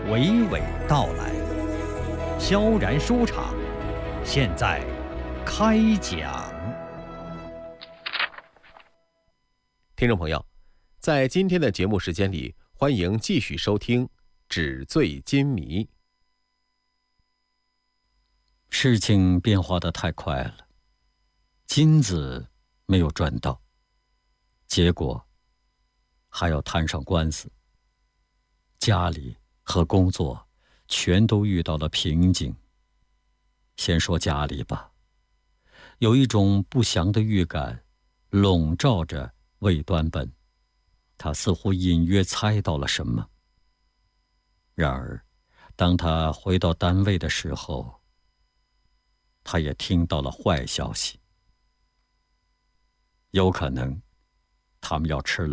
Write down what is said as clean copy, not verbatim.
娓娓道来。萧然书场现在开讲。 听众朋友，在今天的节目时间里，欢迎继续收听《纸醉金迷》。 事情变化得太快了，金子没有赚到，结果还要摊上官司。家里和工作全都遇到了瓶颈。先说家里吧，有一种不祥的预感笼罩着魏端本，他似乎隐约猜到了什么。然而当他回到单位的时候，他也听到了坏消息，有可能他们要吃